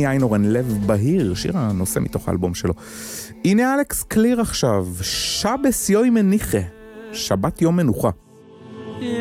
דני איינורן, לב בהיר, שיר הנושא מתוך האלבום שלו. הנה אלכס קליר עכשיו, שבס יוי מניחה, שבת יום מנוחה.